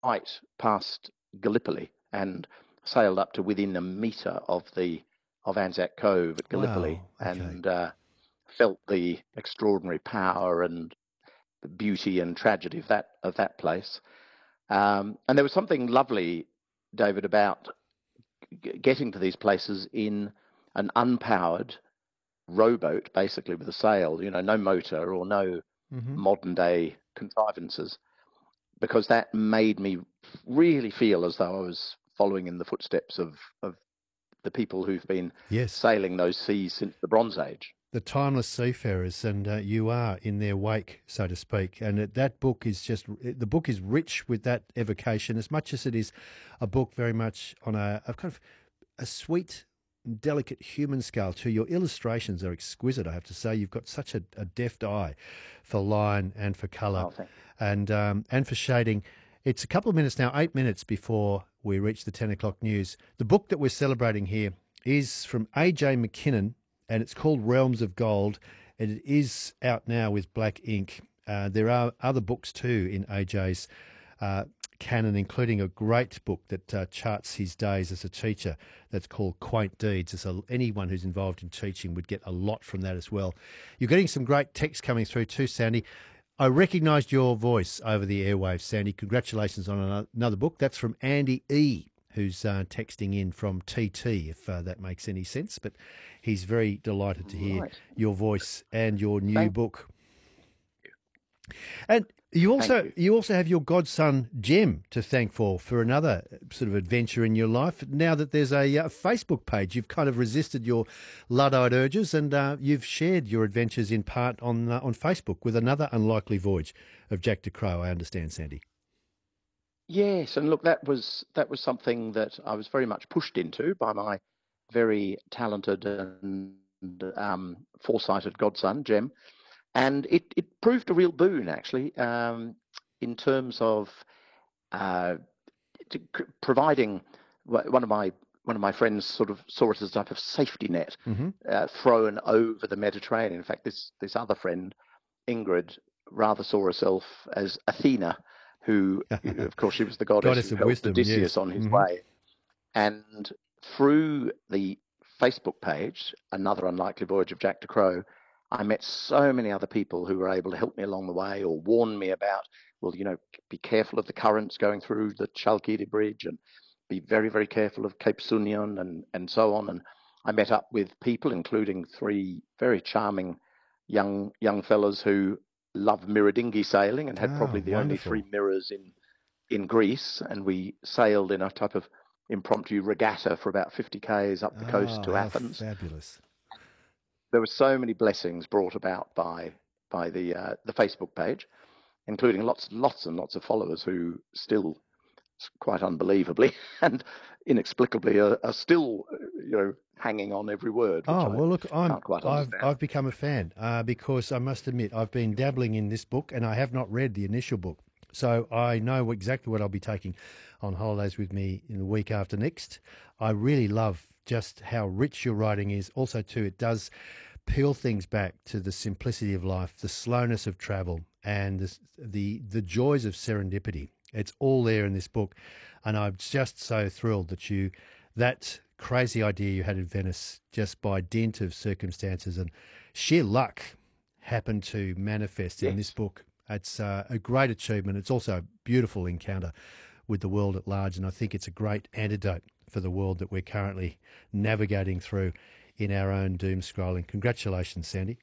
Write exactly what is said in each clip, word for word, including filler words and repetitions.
right past Gallipoli and sailed up to within a metre of the of Anzac Cove at Gallipoli, Wow. Okay. and uh, felt the extraordinary power and the beauty and tragedy of that of that place. Um, and there was something lovely, David, about getting to these places in an unpowered rowboat, basically with a sail. You know, no motor or no Hmm. modern day contrivances, because that made me really feel as though I was following in the footsteps of, of the people who've been Yes. sailing those seas since the Bronze Age. The timeless seafarers, and uh, you are in their wake, so to speak. And it, that book is just the book is rich with that evocation, as much as it is a book very much on a, a kind of a sweet, delicate human scale. Too, your illustrations are exquisite. I have to say, you've got such a, a deft eye for line and for colour, Oh, thank you. and um, and for shading. It's a couple of minutes now, eight minutes before we reach the ten o'clock news. The book that we're celebrating here is from A J McKinnon, and it's called Realms of Gold, and it is out now with black ink. Uh, there are other books too in A J's uh, canon, including a great book that uh, charts his days as a teacher that's called Quaint Deeds. So anyone who's involved in teaching would get a lot from that as well. You're getting some great text coming through too, Sandy. I recognised your voice over the airwaves, Sandy. Congratulations on another book. That's from Andy E., who's uh, texting in from T T, if uh, that makes any sense. But he's very delighted to hear Right. your voice and your new Thank book. And you Thank also you. you also have your godson Jem to thank for for another sort of adventure in your life. Now that there's a, uh Facebook page, you've kind of resisted your Luddite urges, and uh, you've shared your adventures in part on uh, on Facebook with another unlikely voyage of Jack de Crow. I understand, Sandy. Yes, and look, that was that was something that I was very much pushed into by my very talented and um, foresighted godson, Jem, and it, it proved a real boon actually, um, in terms of uh, providing one of my one of my friends sort of saw it as a type of safety net Mm-hmm. uh, thrown over the Mediterranean. In fact, this this other friend, Ingrid, rather saw herself as Athena, who, of course, she was the goddess Goddess who of helped wisdom, Odysseus yes. on his Mm-hmm. way. And through the Facebook page, Another Unlikely Voyage of Jack de Crow, I met so many other people who were able to help me along the way or warn me about, well, you know, be careful of the currents going through the Chalkidiki Bridge and be very, very careful of Cape Sunion and, and so on. And I met up with people, including three very charming young young fellows who love mirror sailing and had Ah, probably the only three wonderful. mirrors in in Greece, and we sailed in a type of impromptu regatta for about fifty k's up the coast Oh, to how Athens. fabulous. There were so many blessings brought about by by the uh, the Facebook page, including lots lots and lots of followers who still, quite unbelievably and inexplicably, are, are still, you know, hanging on every word, which Oh, I well, look, I'm can't quite I've understand. I've become a fan uh, because I must admit I've been dabbling in this book and I have not read the initial book, so I know exactly what I'll be taking on holidays with me in the week after next. I really love just how rich your writing is. Also, too, it does peel things back to the simplicity of life, the slowness of travel, and the the, the joys of serendipity. It's all there in this book, and I'm just so thrilled that you that crazy idea you had in Venice, just by dint of circumstances and sheer luck, happened to manifest in this Yes, book. It's uh, a great achievement. It's also a beautiful encounter with the world at large, and I think it's a great antidote for the world that we're currently navigating through in our own doom scrolling. Congratulations, Sandy.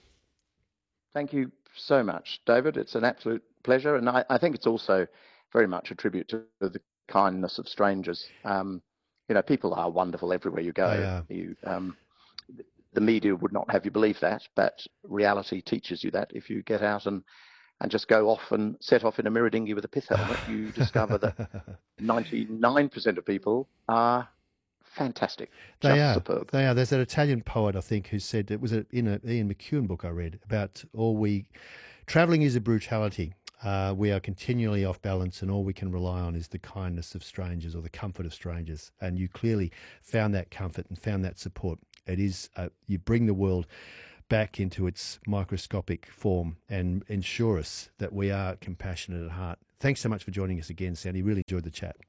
thank you so much, David. It's an absolute pleasure, and I, I think it's also very much a tribute to the kindness of strangers. Um, you know, people are wonderful everywhere you They go. are. You, um, the media would not have you believe that, but reality teaches you that. If you get out and, and just go off and set off in a mirror dinghy with a pith helmet, you discover that ninety-nine percent of people are fantastic, They just are. superb. They are. There's an Italian poet, I think, who said it was a, in an Ian McEwan book I read about all we traveling is a brutality. Uh, we are continually off balance, and all we can rely on is the kindness of strangers or the comfort of strangers. And you clearly found that comfort and found that support. It is uh, you bring the world back into its microscopic form and ensure us that we are compassionate at heart. Thanks so much for joining us again, Sandy. Really enjoyed the chat.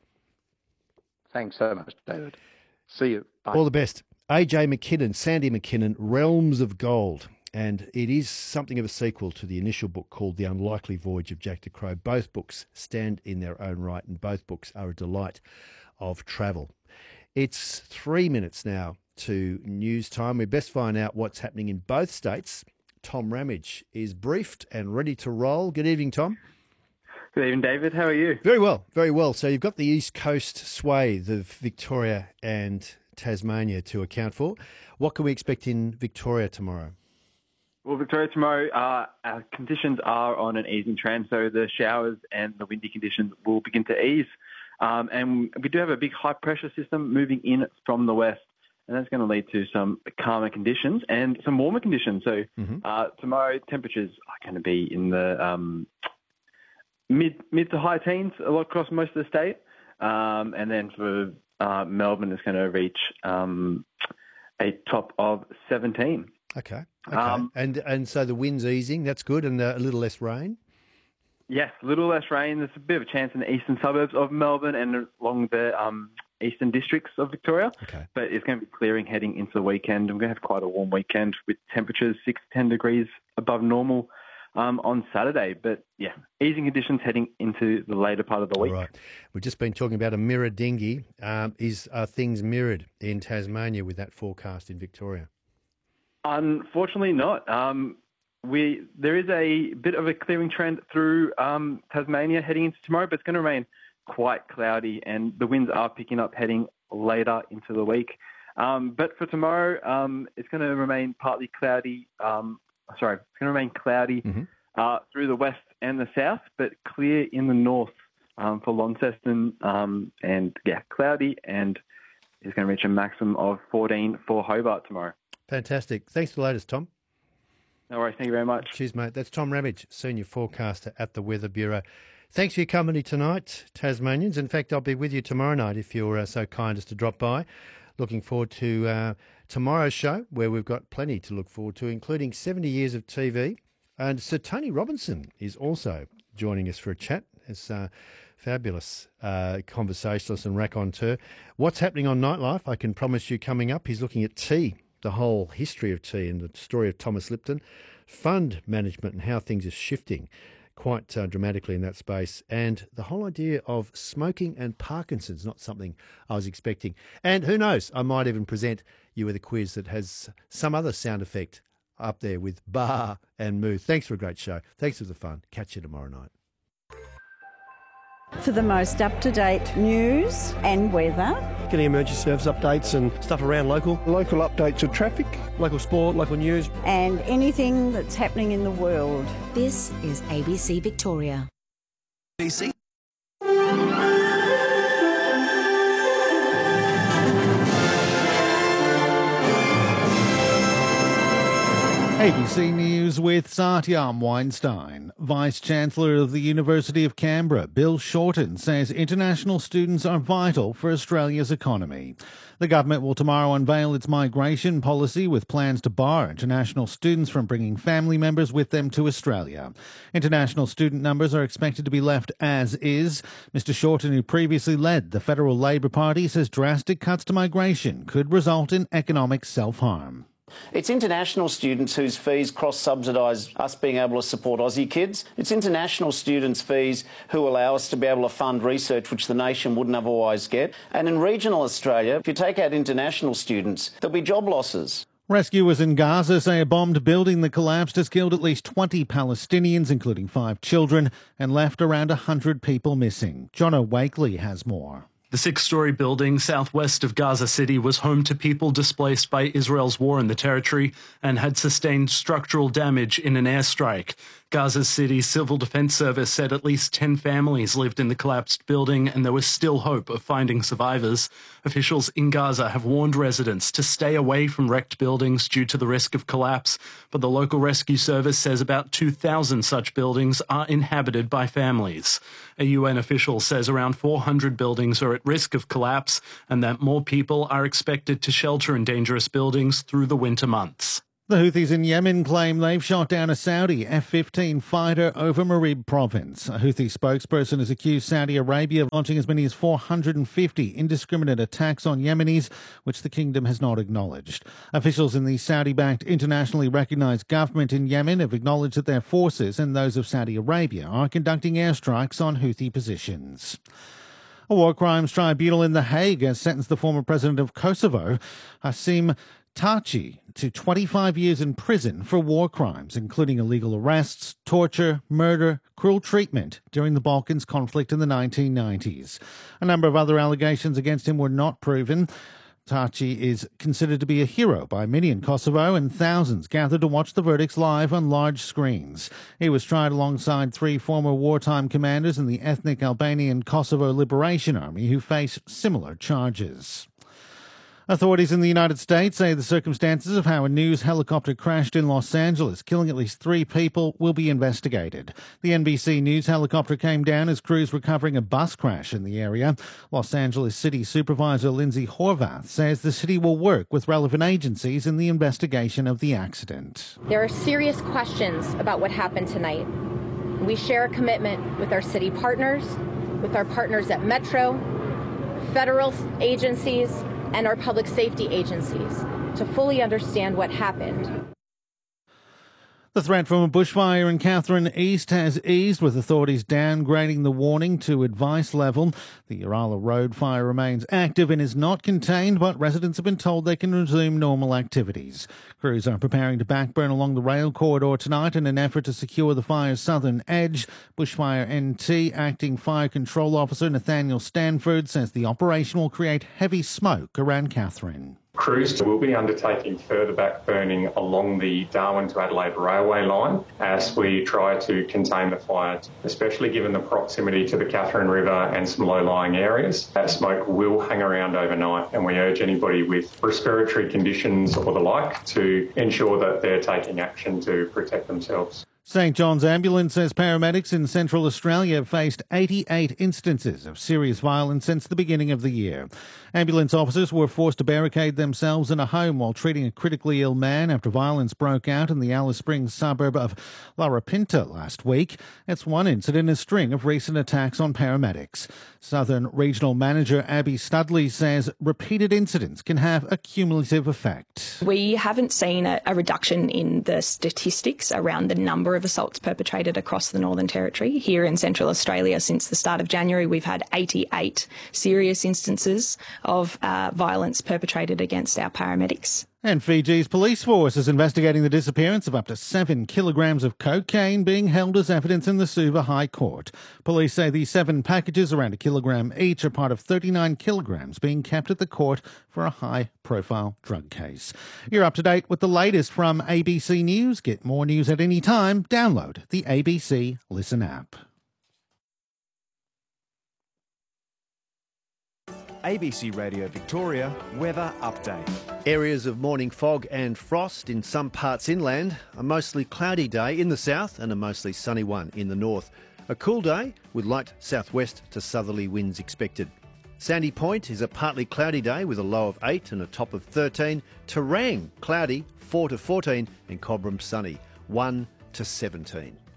Thanks so much, David. See you. Bye. All the best. A J McKinnon, Sandy McKinnon, Realms of Gold. And it is something of a sequel to the initial book called The Unlikely Voyage of Jack de Crow. Both books stand in their own right, and both books are a delight of travel. It's three minutes now to news time. We best find out what's happening in both states. Tom Ramage is briefed and ready to roll. Good evening, Tom. Good evening, David. How are you? Very well, very well. So you've got the east coast swathe of Victoria and Tasmania to account for. What can we expect in Victoria tomorrow? Well, Victoria tomorrow, uh, our conditions are on an easing trend, so the showers and the windy conditions will begin to ease. Um, and we do have a big high-pressure system moving in from the west, and that's going to lead to some calmer conditions and some warmer conditions. So mm-hmm. uh, tomorrow, temperatures are going to be in the um, mid mid to high teens across most of the state. Um, and then for uh, Melbourne, it's going to reach um, a top of seventeen. Okay. Okay. Um, and and so the wind's easing. That's good, and uh, a little less rain. Yes, a little less rain. There's a bit of a chance in the eastern suburbs of Melbourne and along the um, eastern districts of Victoria. Okay. But it's going to be clearing heading into the weekend. I'm going to have quite a warm weekend with temperatures six to ten degrees above normal um, on Saturday. But yeah, easing conditions heading into the later part of the week. All right. We've just been talking about a mirror dinghy. Um, is are things mirrored in Tasmania with that forecast in Victoria? Unfortunately not. Um, we There is a bit of a clearing trend through um, Tasmania heading into tomorrow, but it's going to remain quite cloudy, and the winds are picking up heading later into the week. Um, but for tomorrow, um, it's going to remain partly cloudy. Um, sorry, it's going to remain cloudy mm-hmm. uh, through the west and the south, but clear in the north um, for Launceston, um, and yeah, cloudy, and it's going to reach a maximum of fourteen for Hobart tomorrow. Fantastic. Thanks for the latest, Tom. No worries. Thank you very much. Cheers, mate. That's Tom Ramage, Senior Forecaster at the Weather Bureau. Thanks for your company tonight, Tasmanians. In fact, I'll be with you tomorrow night if you're uh, so kind as to drop by. Looking forward to uh, tomorrow's show, where we've got plenty to look forward to, including seventy years of T V. And Sir Tony Robinson is also joining us for a chat. It's uh, fabulous uh, conversationalist and raconteur. What's happening on Nightlife, I can promise you coming up. He's looking at tea, the whole history of tea and the story of Thomas Lipton, fund management and how things are shifting quite uh, dramatically in that space, and the whole idea of smoking and Parkinson's, not something I was expecting. And who knows, I might even present you with a quiz that has some other sound effect up there with bar and moo. Thanks for a great show. Thanks for the fun. Catch you tomorrow night. For the most up-to-date news and weather. Getting emergency service updates and stuff around local. Local updates of traffic. Local sport, local news. And anything that's happening in the world. This is A B C Victoria. A B C. A B C News with Satyam Weinstein. Vice-Chancellor of the University of Canberra, Bill Shorten, says international students are vital for Australia's economy. The government will tomorrow unveil its migration policy with plans to bar international students from bringing family members with them to Australia. International student numbers are expected to be left as is. Mister Shorten, who previously led the Federal Labor Party, says drastic cuts to migration could result in economic self-harm. It's international students whose fees cross-subsidise us being able to support Aussie kids. It's international students' fees who allow us to be able to fund research which the nation wouldn't otherwise get. And in regional Australia, if you take out international students, there'll be job losses. Rescuers in Gaza say a bombed building that collapsed has killed at least twenty Palestinians, including five children, and left around one hundred people missing. Jono Wakely has more. The six-storey building southwest of Gaza City was home to people displaced by Israel's war in the territory and had sustained structural damage in an airstrike. Gaza City's Civil Defence Service said at least ten families lived in the collapsed building and there was still hope of finding survivors. Officials in Gaza have warned residents to stay away from wrecked buildings due to the risk of collapse, but the local rescue service says about two thousand such buildings are inhabited by families. A U N official says around four hundred buildings are at risk of collapse and that more people are expected to shelter in dangerous buildings through the winter months. The Houthis in Yemen claim they've shot down a Saudi F fifteen fighter over Marib province. A Houthi spokesperson has accused Saudi Arabia of launching as many as four hundred fifty indiscriminate attacks on Yemenis, which the kingdom has not acknowledged. Officials in the Saudi-backed internationally recognised government in Yemen have acknowledged that their forces and those of Saudi Arabia are conducting airstrikes on Houthi positions. A war crimes tribunal in The Hague has sentenced the former president of Kosovo, Hasim Taci, to twenty-five years in prison for war crimes, including illegal arrests, torture, murder, cruel treatment during the Balkans conflict in the nineteen nineties. A number of other allegations against him were not proven. Taci is considered to be a hero by many in Kosovo, and thousands gathered to watch the verdicts live on large screens. He was tried alongside three former wartime commanders in the ethnic Albanian Kosovo Liberation Army who face similar charges. Authorities in the United States say the circumstances of how a news helicopter crashed in Los Angeles, killing at least three people, will be investigated. The N B C News helicopter came down as crews were covering a bus crash in the area. Los Angeles City Supervisor Lindsay Horvath says the city will work with relevant agencies in the investigation of the accident. There are serious questions about what happened tonight. We share a commitment with our city partners, with our partners at Metro, federal agencies, and our public safety agencies to fully understand what happened. The threat from a bushfire in Catherine East has eased, with authorities downgrading the warning to advice level. The Urala Road fire remains active and is not contained, but residents have been told they can resume normal activities. Crews are preparing to backburn along the rail corridor tonight in an effort to secure the fire's southern edge. Bushfire N T Acting Fire Control Officer Nathaniel Stanford says the operation will create heavy smoke around Catherine. Crews will be undertaking further backburning along the Darwin to Adelaide railway line as we try to contain the fire, especially given the proximity to the Catherine River and some low-lying areas. That smoke will hang around overnight, and we urge anybody with respiratory conditions or the like to ensure that they're taking action to protect themselves. St John's Ambulance says paramedics in Central Australia have faced eighty-eight instances of serious violence since the beginning of the year. Ambulance officers were forced to barricade themselves in a home while treating a critically ill man after violence broke out in the Alice Springs suburb of Larapinta last week. It's one incident in a string of recent attacks on paramedics. Southern Regional Manager Abby Studley says repeated incidents can have a cumulative effect. We haven't seen a, a reduction in the statistics around the number of assaults perpetrated across the Northern Territory. Here in Central Australia, since the start of January, we've had eighty-eight serious instances of uh, violence perpetrated against our paramedics. And Fiji's police force is investigating the disappearance of up to seven kilograms of cocaine being held as evidence in the Suva High Court. Police say these seven packages, around a kilogram each, are part of thirty-nine kilograms being kept at the court for a high-profile drug case. You're up to date with the latest from A B C News. Get more news at any time. Download the A B C Listen app. A B C Radio Victoria weather update. Areas of morning fog and frost in some parts inland. A mostly cloudy day in the south and a mostly sunny one in the north. A cool day with light southwest to southerly winds expected. Sandy Point is a partly cloudy day with a low of eight and a top of thirteen. Terang, cloudy, four to fourteen, and Cobram sunny, one to seventeen.